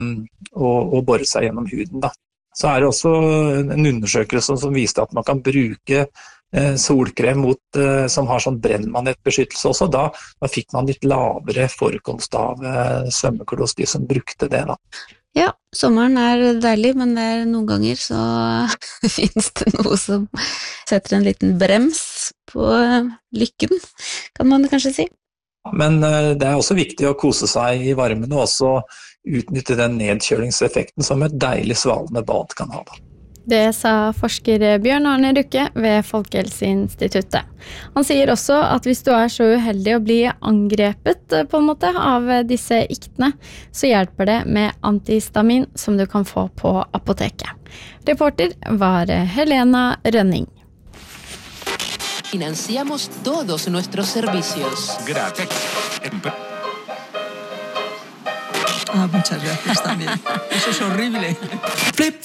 og bore seg gjennom huden. Da. Så det også en undersøkelse som viste at man kan bruke solkrem som har sånn brennmanettbeskyttelse også. Da fikk man litt lavere forekomst av svømmekloss, de som brukte det. Da. Ja, sommeren deilig, men noen ganger så finnes det noe som setter en liten brems på lykken, kan man kanskje si. Men det også viktig å kose seg I varmen og også utnytte den nedkjølingseffekten som et deilig svalende bad kan ha. Da. Det sa forsker Bjørn Arne Rukke ved Folkehelseinstituttet. Han sier også at hvis du så uheldig å bli angrepet på en måte av disse iktene, så hjelper det med antihistamin som du kan få på apoteket. Reporter var Helena Rønning. Financiamos todos nuestros servicios. Gracias. Muchas gracias también. Eso es horrible.